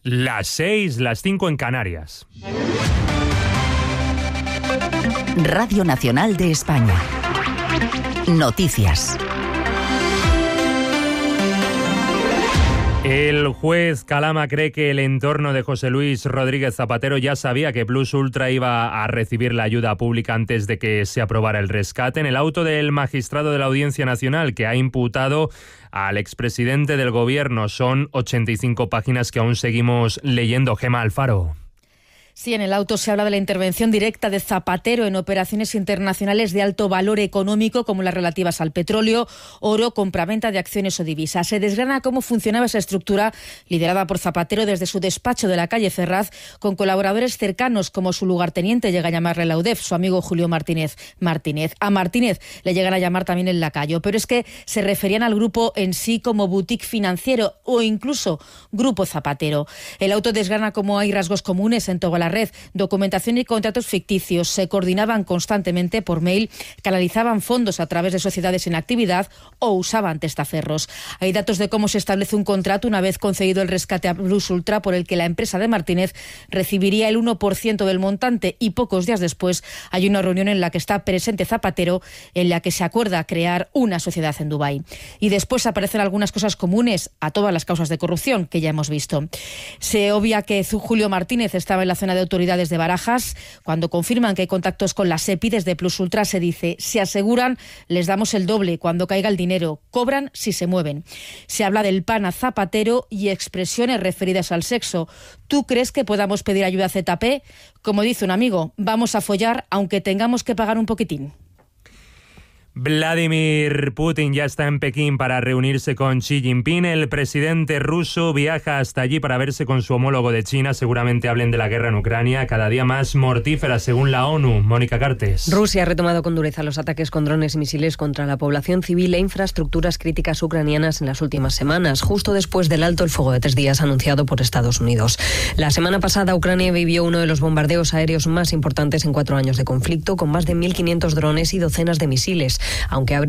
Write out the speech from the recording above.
Las 6, las 5 en Canarias. Radio Nacional de España. Noticias. El juez Calama cree que el entorno de José Luis Rodríguez Zapatero ya sabía que Plus Ultra iba a recibir la ayuda pública antes de que se aprobara el rescate. En el auto del magistrado de la Audiencia Nacional que ha imputado al expresidente del gobierno son 85 páginas que aún seguimos leyendo. Gemma Alfaro. Sí, en el auto se habla de la intervención directa de Zapatero en operaciones internacionales de alto valor económico, como las relativas al petróleo, oro, compraventa de acciones o divisas. Se desgrana cómo funcionaba esa estructura liderada por Zapatero desde su despacho de la calle Ferraz, con colaboradores cercanos como su lugarteniente, llega a llamarle la UDEF, su amigo Julio Martínez. A Martínez le llegan a llamar también el lacayo, pero es que se referían al grupo en sí como boutique financiero o incluso Grupo Zapatero. El auto desgrana cómo hay rasgos comunes en toda la red, documentación y contratos ficticios, se coordinaban constantemente por mail, canalizaban fondos a través de sociedades en actividad o usaban testaferros. Hay datos de cómo se establece un contrato una vez concedido el rescate a Plus Ultra, por el que la empresa de Martínez recibiría el 1% del montante, y pocos días después hay una reunión en la que está presente Zapatero, en la que se acuerda crear una sociedad en Dubái. Y después aparecen algunas cosas comunes a todas las causas de corrupción que ya hemos visto. Se obvia que Julio Martínez estaba en la zona de autoridades de Barajas. Cuando confirman que hay contactos con la SEPI desde Plus Ultra, se dice: se aseguran, les damos el doble cuando caiga el dinero, cobran si se mueven. Se habla del pan a Zapatero y expresiones referidas al sexo. ¿Tú crees que podamos pedir ayuda a ZP? Como dice un amigo, vamos a follar aunque tengamos que pagar un poquitín. Vladimir Putin ya está en Pekín para reunirse con Xi Jinping. El presidente ruso viaja hasta allí para verse con su homólogo de China. Seguramente hablen de la guerra en Ucrania, cada día más mortífera según la ONU. Mónica Cartes. Rusia ha retomado con dureza los ataques con drones y misiles contra la población civil e infraestructuras críticas ucranianas en las últimas semanas, justo después del alto el fuego de 3 días anunciado por Estados Unidos. La semana pasada Ucrania vivió uno de los bombardeos aéreos más importantes en 4 años de conflicto, con más de 1.500 drones y docenas de misiles, aunque